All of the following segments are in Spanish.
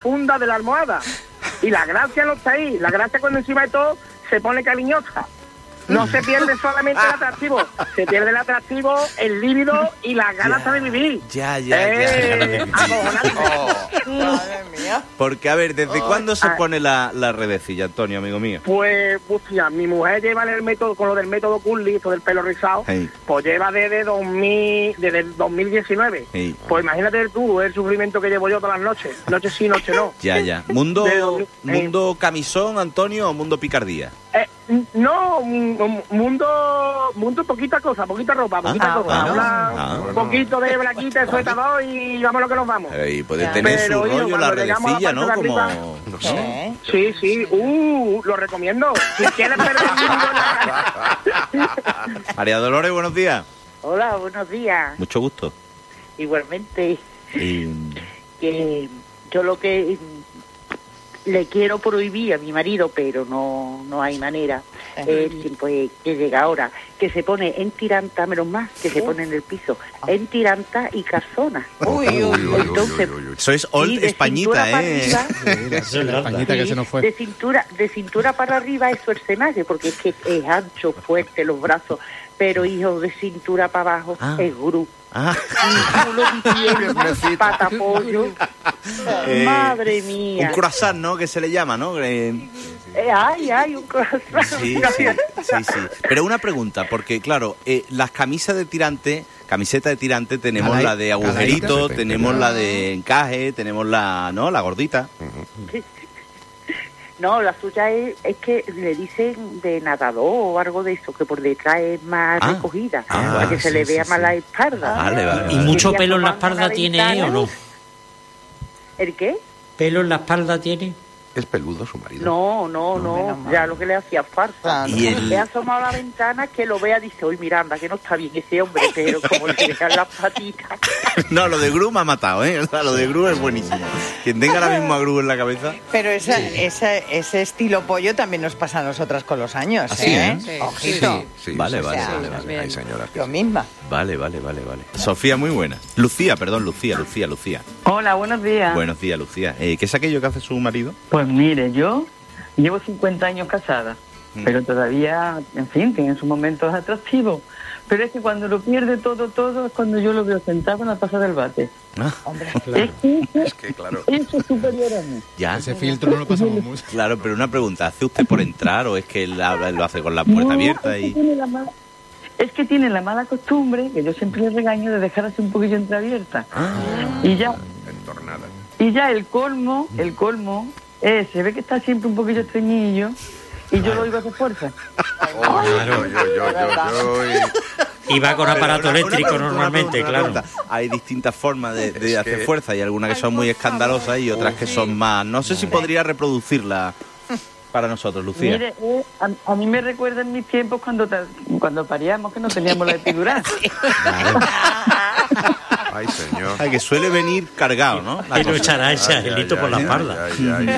funda de la almohada. Y la gracia no está ahí. La gracia cuando encima de todo se pone cariñosa. No se pierde solamente el atractivo, se pierde el atractivo, el líbido y las ganas de vivir. Ya. Madre mía. Porque, a ver, ¿desde cuándo se pone la redecilla, Antonio, amigo mío? Pues, hostia, mi mujer lleva el método, con lo del método Curly, eso del pelo rizado, Hey. pues lleva desde el 2019. Hey. Pues imagínate tú el sufrimiento que llevo yo todas las noches. Noche sí, noche no. Ya. ¿Mundo camisón, Antonio, o mundo picardía? No, mundo poquita cosa, poquita ropa, poquita cosa. bueno. Un poquito de braquita, suétalo y vamos lo que nos vamos. Y puede tener su Pero, hijo, rollo la cuando llegamos a la redecilla, ¿no? parte de Como... arriba, ¿no? Sí, lo recomiendo. Si quieres perder el mundo... María Dolores, buenos días. Hola, buenos días. Mucho gusto. Igualmente, Y... que yo lo que le quiero prohibir a mi marido, pero no hay manera, pues que llega ahora, que se pone en tiranta, menos más, que se pone en el piso, en tiranta y calzona. Entonces, Eso es old españita, Españita que se nos fue. De cintura para arriba es suercenaje, porque es que es ancho, fuerte, los brazos, pero hijo, de cintura para abajo es gru. Culo, pierna, pata, pollo. Madre mía. Un croissant, ¿no? Que se le llama, ¿no? Ay, un croissant. Sí. Pero una pregunta, porque claro, las camiseta de tirante tenemos la de agujerito, tenemos la de encaje, tenemos la gordita. No, la suya es que le dicen de nadador o algo de eso, que por detrás es más recogida, para que se le vea más la espalda. Vale. ¿Y mucho pelo en la espalda tiene o no? ¿El qué? ¿Pelo en la espalda tiene? ¿Es peludo su marido? No, ya lo que le hacía farsa. ¿Y Le ha asomado a la ventana que lo vea, dice, uy, Miranda, que no está bien ese hombre, pero como le dejan las patitas. No, lo de Gru me ha matado, ¿eh? O sea, lo de Gru es buenísimo. Quien tenga la misma Gru en la cabeza... Pero ese estilo pollo también nos pasa a nosotras con los años, ¿Ah, sí, ¿eh? Sí. Ojito. Sí, Vale. Hay señoras que Lo misma. Vale. Sofía, muy buena. Lucía. Hola, buenos días. Buenos días, Lucía. ¿Qué es aquello que hace su marido? Pues mire, yo llevo 50 años casada, pero todavía, en fin, tiene sus momentos atractivos. Pero es que cuando lo pierde todo es cuando yo lo veo sentado en la taza del bate. Hombre, Es que, claro. Eso es superior a mí. Ya. Ese filtro no lo pasamos mucho. Claro, pero una pregunta, ¿hace usted por entrar o es que él lo hace con la puerta abierta? Es que tiene la mala costumbre, que yo siempre le regaño, de dejar así un poquillo entreabierta. Y ya Entornada. el colmo se ve que está siempre un poquillo estreñillo y yo lo oigo hacer fuerza. Y va con aparato eléctrico Una normalmente, claro. pregunta. Hay distintas formas de hacer fuerza y algunas que son muy escandalosas y otras que son más... No sé si podría reproducirla para nosotros, Lucía. Mire, a mí me recuerda en mis tiempos cuando paríamos que no teníamos la epidural. Ay, señor. Que suele venir cargado, ¿no? Y no echará ese angelito por la espalda.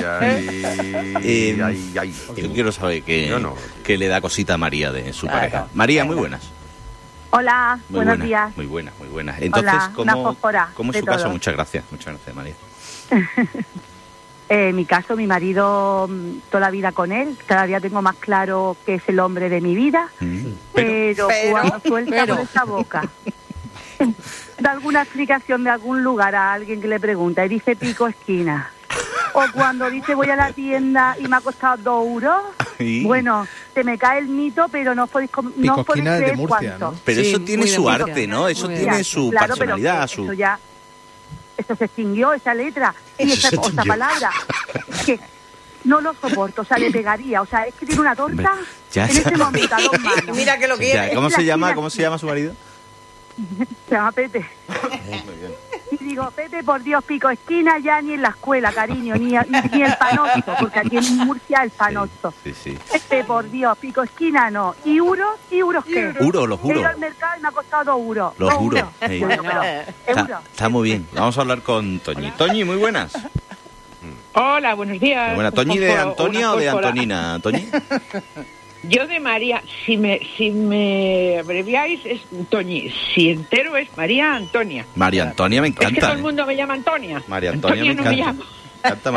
Yo quiero saber qué le da cosita a María de su pareja. María, muy buenas. Hola, buenos días. Muy buenas. Entonces, Hola, ¿cómo es su caso? Muchas gracias, María. En mi caso, mi marido, toda la vida con él, cada día tengo más claro que es el hombre de mi vida, pero cuando suelta por esa boca, da alguna explicación de algún lugar a alguien que le pregunta y dice pico esquina, o cuando dice voy a la tienda y me ha costado 2 euros, bueno, se me cae el mito, pero no podéis creer Murcia, cuánto. ¿no? Pero eso tiene su arte, ¿no? Eso tiene su personalidad, pero eso se extinguió, esa letra y esa palabra, que no lo soporto, o sea, le pegaría, o sea, es que tiene una torta en ese momento a 2 manos. Mira que lo quiere. ¿Cómo se llama su marido? Se llama Pepe. Y digo, Pepe, por Dios, pico esquina ya ni en la escuela, cariño, ni el panocho, porque aquí en Murcia el panocho. Sí. Pepe, por Dios, pico esquina no. ¿Y euros qué? Los He ido al mercado y me ha costado 2 euros. Los euros. Bueno, pero, euros. Está muy bien. Vamos a hablar con Toñi. Toñi, muy buenas. Hola, buenos días. Buena. ¿Toñi de Antonia o de Antonina, Toñi? Yo de María, si me abreviáis es Toñi, si entero es María Antonia. María Antonia me encanta. Es que todo el mundo me llama Antonia. María Antonia me no me encanta. llama. Canta